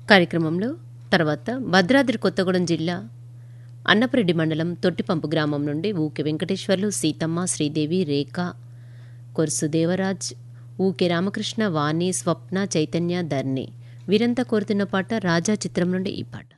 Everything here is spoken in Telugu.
కార్యక్రమంలో తర్వాత భద్రాద్రి కొత్తగూడెం జిల్లా అన్నపరెడ్డి మండలం తొట్టిపంపు గ్రామం నుండి ఊకే వెంకటేశ్వర్లు, సీతమ్మ, శ్రీదేవి, రేఖ, కొర్సు దేవరాజ్, ఊకే రామకృష్ణ, వాణి, స్వప్న, చైతన్య, ధర్ని వీరంతా కోరుతున్న పాట రాజా చిత్రం నుండి ఈ పాట.